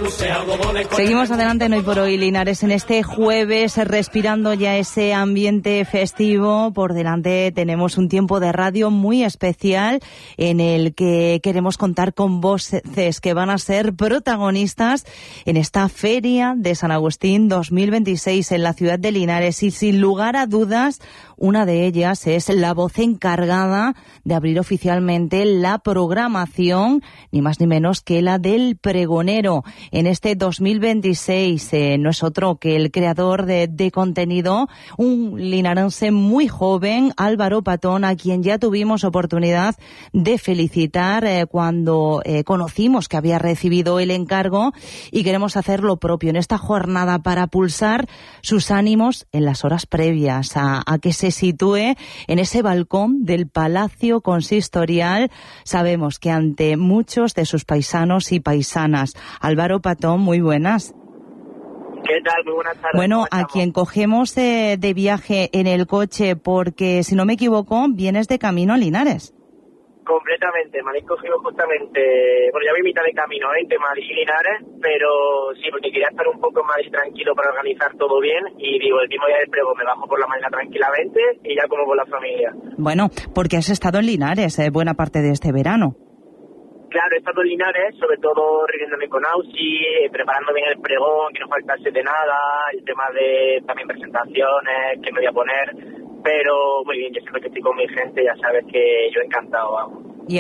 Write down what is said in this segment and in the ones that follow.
Seguimos adelante en Hoy por Hoy, Linares, en este jueves, respirando ya ese ambiente festivo. Por delante tenemos un tiempo de radio muy especial en el que queremos contar con voces que van a ser protagonistas en esta Feria de San Agustín 2026 en la ciudad de Linares. Y sin lugar a dudas, una de ellas es la voz encargada de abrir oficialmente la programación, ni más ni menos que la del pregonero. En este 2026 no es otro que el creador de contenido, un linarense muy joven, Álvaro Patón, a quien ya tuvimos oportunidad de felicitar cuando conocimos que había recibido el encargo, y queremos hacer lo propio en esta jornada para pulsar sus ánimos en las horas previas a que se sitúe en ese balcón del Palacio Consistorial. Sabemos que ante muchos de sus paisanos y paisanas. Álvaro Patón, muy buenas. ¿Qué tal? Muy buenas tardes. Bueno, a quien cogemos de viaje en el coche, porque si no me equivoco, vienes de camino a Linares. Completamente, me habéis cogido justamente, bueno, ya voy mitad de camino, entre Madrid y Linares, pero sí, porque quería estar un poco más tranquilo para organizar todo bien, y digo, el mismo día del pregón me bajo por la mañana tranquilamente y ya como con la familia. Bueno, porque has estado en Linares buena parte de este verano. Claro, he estado en Linares, sobre todo reuniéndome con Ausi, preparando bien el pregón, que no faltase de nada, el tema de también presentaciones, que me voy a poner, pero muy bien, yo siempre que estoy con mi gente, ya sabes que yo encantado, vamos. Y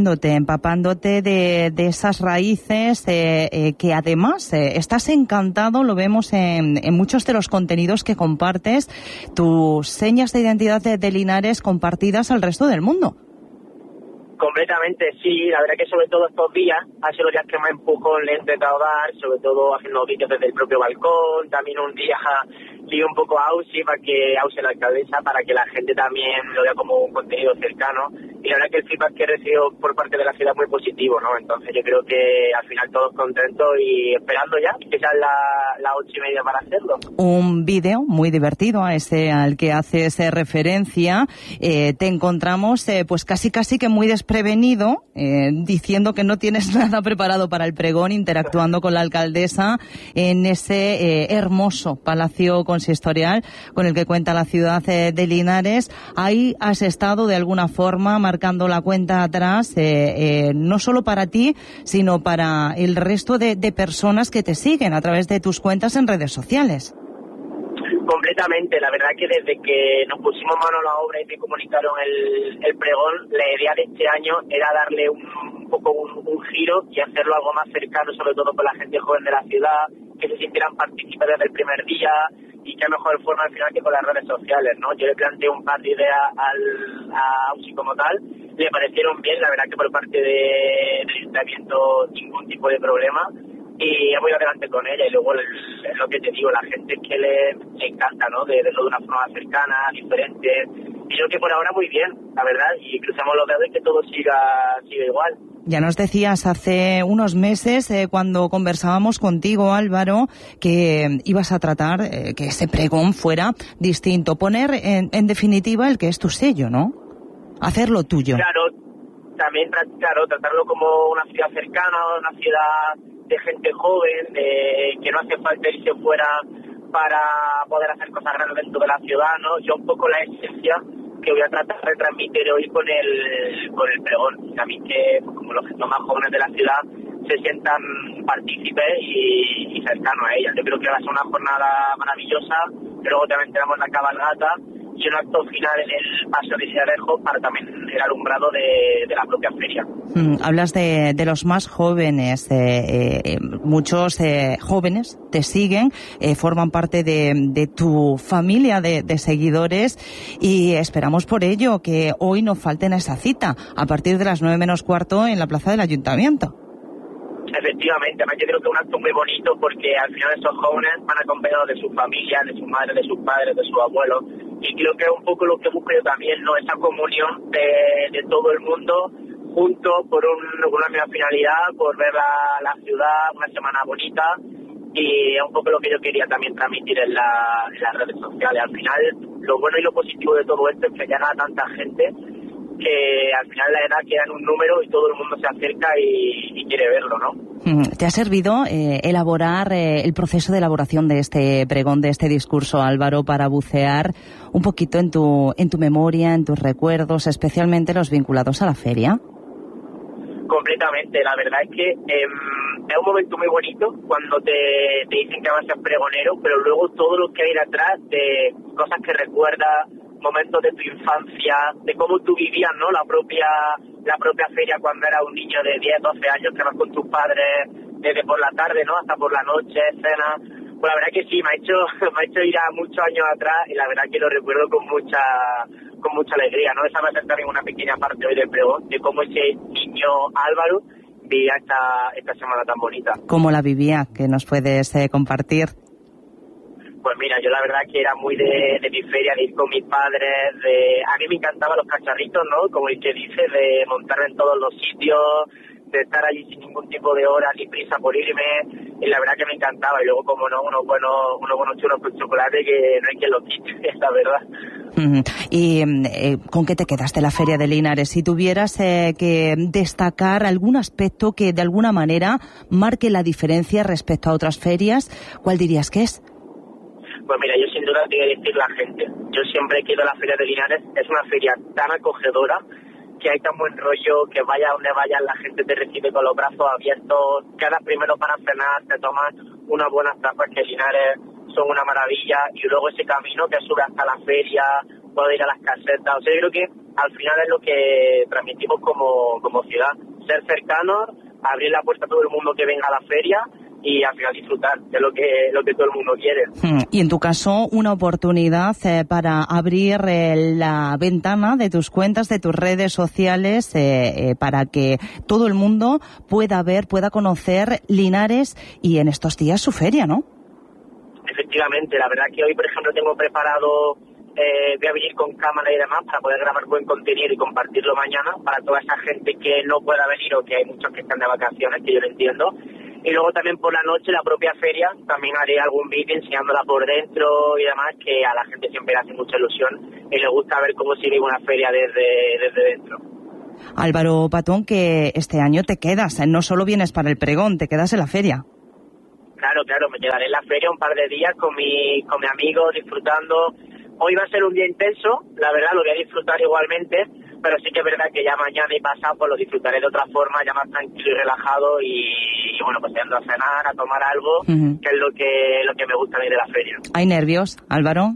empapándote de esas raíces que además estás encantado, lo vemos en muchos de los contenidos que compartes, tus señas de identidad de Linares compartidas al resto del mundo. Completamente, sí, la verdad que sobre todo estos días han sido los días que más empujón le he intentado dar, sobre todo haciendo vídeos desde el propio balcón, también un día di un poco a Ausi, para que Ausi, la alcaldesa, para que la gente también lo vea como un contenido cercano, y la verdad que el feedback que he recibido por parte de la ciudad es muy positivo, ¿no? Entonces yo creo que al final todos contentos y esperando ya que sean las 8:30 para hacerlo. Un vídeo muy divertido a ese al que haces referencia, te encontramos pues casi que muy desprevenido, diciendo que no tienes nada preparado para el pregón, interactuando con la alcaldesa en ese hermoso Palacio Consistorial con el que cuenta la ciudad de Linares. Ahí has estado de alguna forma marcando la cuenta atrás, no solo para ti, sino para el resto de personas que te siguen a través de tus cuentas en redes sociales. Completamente, la verdad que desde que nos pusimos mano a la obra y me comunicaron el pregón, la idea de este año era darle un poco un giro y hacerlo algo más cercano, sobre todo con la gente joven de la ciudad, que se sintieran partícipes desde el primer día, y qué mejor forma al final que con las redes sociales, ¿no? Yo le planteé un par de ideas a Ausi como tal, le parecieron bien, la verdad que por parte del ayuntamiento ningún tipo de problema, y hemos ido adelante con ella. Y luego es lo que te digo, la gente es que le encanta, ¿no? De verlo de una forma cercana, diferente, y yo creo que por ahora muy bien, la verdad, y cruzamos los dedos y que todo siga igual. Ya nos decías hace unos meses, cuando conversábamos contigo, Álvaro, que ibas a tratar que ese pregón fuera distinto, poner en definitiva el que es tu sello, ¿no? Hacerlo tuyo. Claro, también tratarlo como una ciudad cercana, una ciudad de gente joven, que no hace falta irse fuera para poder hacer cosas grandes dentro de la ciudad, ¿no? Yo un poco la esencia que voy a tratar de transmitir hoy con el pregón. También que como los más jóvenes de la ciudad se sientan partícipes y cercanos a ella. Yo creo que va a ser una jornada maravillosa, que luego también tenemos la cabalgata y un acto final en el Paseo de Sillarejo para también el alumbrado de la propia feria. Hablas de los más jóvenes, muchos jóvenes te siguen, forman parte de tu familia de seguidores, y esperamos por ello que hoy no falten a esa cita a partir de las 9:15 en la plaza del Ayuntamiento. Efectivamente, además yo creo que es un acto muy bonito, porque al final esos jóvenes van acompañados de sus familias, de sus madres, de sus padres, de sus abuelos, y creo que es un poco lo que busco yo también, ¿no? Esa comunión de todo el mundo juntos por una misma finalidad, por ver la ciudad, una semana bonita, y es un poco lo que yo quería también transmitir en las redes sociales. Al final, lo bueno y lo positivo de todo esto es que llega a tanta gente, que al final la edad queda en un número y todo el mundo se acerca y quiere verlo, ¿no? ¿Te ha servido elaborar el proceso de elaboración de este pregón, de este discurso, Álvaro, para bucear un poquito en tu memoria, en tus recuerdos, especialmente los vinculados a la feria? Completamente, la verdad es que es un momento muy bonito cuando te dicen que vas a ser pregonero, pero luego todo lo que hay detrás de cosas que recuerdas, momentos de tu infancia, de cómo tú vivías, ¿no? La propia feria cuando eras un niño de 10, 12 años que vas con tus padres desde por la tarde, ¿no? Hasta por la noche, cenas. Pues la verdad que sí, me ha hecho ir a muchos años atrás y la verdad que lo recuerdo con mucha alegría, ¿no? Esa va a ser también una pequeña parte hoy del pregón, de cómo ese niño Álvaro vivía esta semana tan bonita. ¿Cómo la vivía? ¿Qué nos puedes compartir? Pues mira, yo la verdad que era muy de mi feria, de ir con mis padres, a mí me encantaban los cacharritos, ¿no? Como el que dice, de montarme en todos los sitios, de estar allí sin ningún tipo de hora ni prisa por irme, y la verdad que me encantaba. Y luego, como no, unos buenos churros con chocolate que no hay quien los quite, la verdad. ¿Y con qué te quedaste la Feria de Linares? Si tuvieras que destacar algún aspecto que de alguna manera marque la diferencia respecto a otras ferias, ¿cuál dirías que es? Pues mira, yo sin duda te voy a decir la gente. Yo siempre he ido a la Feria de Linares, es una feria tan acogedora, que hay tan buen rollo, que vaya donde vayas la gente te recibe con los brazos abiertos, quedas primero para cenar, te tomas unas buenas tapas que Linares son una maravilla, y luego ese camino que sube hasta la feria, poder ir a las casetas. O sea, yo creo que al final es lo que transmitimos como ciudad, ser cercanos, abrir la puerta a todo el mundo que venga a la feria y al final disfrutar, que es lo que todo el mundo quiere. Y en tu caso, una oportunidad para abrir la ventana de tus cuentas, de tus redes sociales, para que todo el mundo pueda ver, pueda conocer Linares y en estos días su feria, ¿no? Efectivamente, la verdad que hoy, por ejemplo, tengo preparado, voy a venir con cámara y demás para poder grabar buen contenido y compartirlo mañana para toda esa gente que no pueda venir o que hay muchos que están de vacaciones, que yo lo entiendo. Y luego también por la noche, la propia feria, también haré algún vídeo enseñándola por dentro y demás, que a la gente siempre le hace mucha ilusión y le gusta ver cómo se vive una feria desde dentro. Álvaro Patón, que este año te quedas, no solo vienes para el pregón, te quedas en la feria. Claro, me quedaré en la feria un par de días con mi amigo, disfrutando. Hoy va a ser un día intenso, la verdad, lo voy a disfrutar igualmente, pero sí que es verdad que ya mañana y pasado pues lo disfrutaré de otra forma, ya más tranquilo y relajado y bueno, pues yendo a cenar, a tomar algo, que es lo que me gusta a mí de la feria. ¿Hay nervios, Álvaro?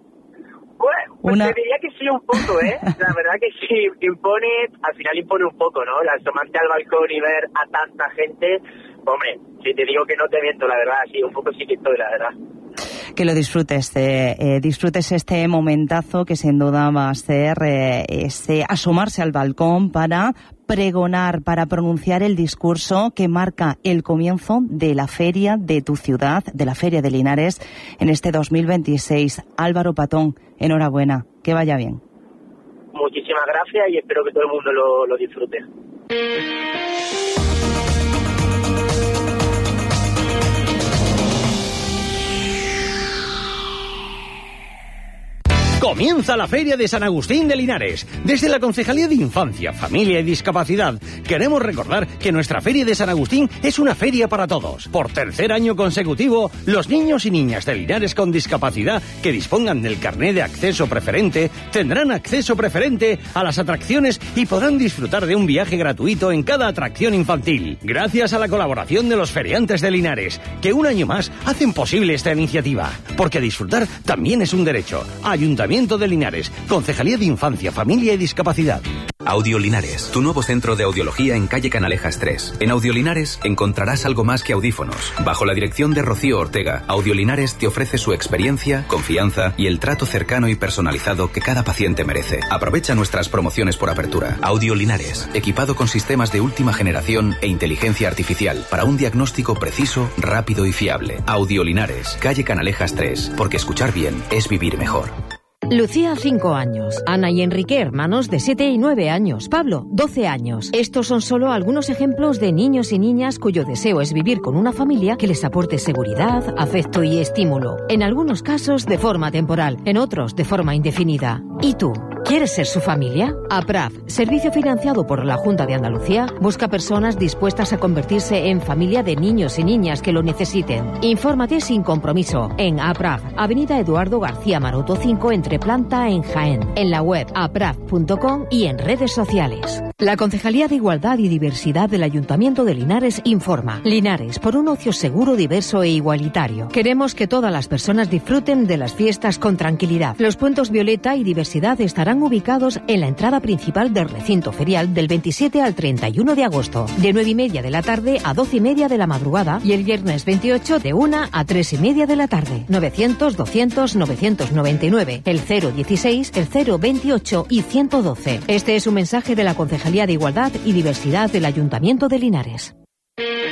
Pues te diría que sí un poco, La verdad que sí, al final impone un poco, ¿no? El asomarte al balcón y ver a tanta gente, hombre, si te digo que no te miento, la verdad, sí, un poco sí que estoy, la verdad. Que lo disfrutes, disfrutes este momentazo que sin duda va a ser ese asomarse al balcón para pregonar, para pronunciar el discurso que marca el comienzo de la feria de tu ciudad, de la Feria de Linares, en este 2026. Álvaro Patón, enhorabuena, que vaya bien. Muchísimas gracias y espero que todo el mundo lo disfrute. Comienza la Feria de San Agustín de Linares. Desde la Concejalía de Infancia, Familia y Discapacidad, queremos recordar que nuestra Feria de San Agustín es una feria para todos. Por tercer año consecutivo, los niños y niñas de Linares con discapacidad que dispongan del carné de acceso preferente tendrán acceso preferente a las atracciones y podrán disfrutar de un viaje gratuito en cada atracción infantil. Gracias a la colaboración de los feriantes de Linares, que un año más hacen posible esta iniciativa. Porque disfrutar también es un derecho. Ayuntamiento de Linares, Concejalía de Infancia, Familia y Discapacidad. Audio Linares, tu nuevo centro de audiología en calle Canalejas 3. En Audio Linares encontrarás algo más que audífonos. Bajo la dirección de Rocío Ortega, Audio Linares te ofrece su experiencia, confianza y el trato cercano y personalizado que cada paciente merece. Aprovecha nuestras promociones por apertura. Audio Linares, equipado con sistemas de última generación e inteligencia artificial para un diagnóstico preciso, rápido y fiable. Audio Linares, calle Canalejas 3, porque escuchar bien es vivir mejor. Lucía, 5 años. Ana y Enrique, hermanos de 7 y 9 años. Pablo, 12 años. Estos son solo algunos ejemplos de niños y niñas cuyo deseo es vivir con una familia que les aporte seguridad, afecto y estímulo. En algunos casos de forma temporal, en otros de forma indefinida. ¿Y tú? ¿Quieres ser su familia? APRAF, servicio financiado por la Junta de Andalucía, busca personas dispuestas a convertirse en familia de niños y niñas que lo necesiten. Infórmate sin compromiso en APRAF, Avenida Eduardo García Maroto 5, entre planta en Jaén, en la web apraf.com y en redes sociales. La Concejalía de Igualdad y Diversidad del Ayuntamiento de Linares informa. Linares, por un ocio seguro, diverso e igualitario. Queremos que todas las personas disfruten de las fiestas con tranquilidad. Los puntos Violeta y Diversidad estarán ubicados en la entrada principal del recinto ferial del 27 al 31 de agosto, de 9:30 de la tarde a 12:30 de la madrugada, y el viernes 28 de 1 a 3:30 de la tarde. 900 200 999, el 016, el 028 y 112. Este es un mensaje de la Concejalía de Igualdad y Diversidad del Ayuntamiento de Linares.